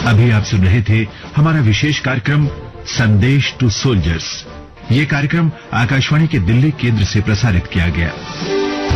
अभी आप सुन रहे थे हमारा विशेष कार्यक्रम संदेश टू सोल्जर्स। ये कार्यक्रम आकाशवाणी के दिल्ली केंद्र से प्रसारित किया गया।